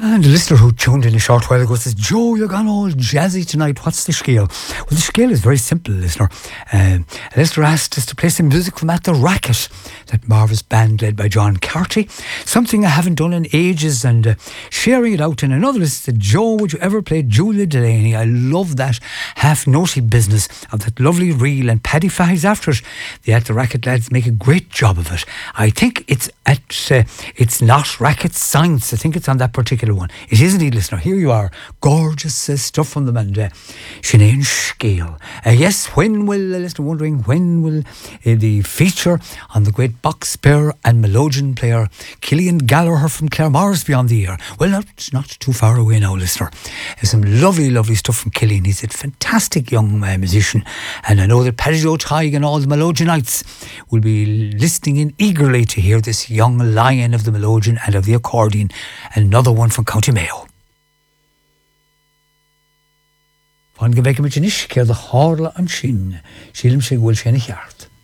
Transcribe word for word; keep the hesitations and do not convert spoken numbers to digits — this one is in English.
And the listener who tuned in a short while ago says, Joe, you're gone all jazzy tonight. What's the scale? Well, the scale is very simple, listener. Um, a listener asked us to play some music from At the Racket, that marvellous band led by John Carty. Something I haven't done in ages, and uh, sharing it out in another list said, Joe, would you ever play Julia Delaney? I love that half-noty business of that lovely reel, and Paddy Fahey's after it. The At the Racket lads make a great job of it. I think it's at, uh, it's not Racket Science. I think it's on that particular one. It is indeed, listener. Here you are. Gorgeous uh, stuff from them, and uh, Sinead Scale. Uh, yes, when will, uh, listener, wondering when will uh, the feature on the great box player and melodeon player Killian Gallagher from Claremorris be on the air? Well, not, not too far away now, listener. There's some lovely, lovely stuff from Killian. He's a fantastic young uh, musician, and I know that Paddy Joe Tighe and all the melodeonites will be listening in eagerly to hear this young lion of the melodeon and of the accordion. Another one from County Mayo. Fan go bheith go mit inis, céir the hála an sin, sílim sé bhfuil sé na cheart.